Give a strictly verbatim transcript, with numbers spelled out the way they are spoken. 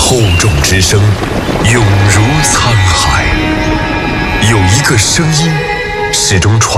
厚重之声，永如沧海。有一个声音，始终传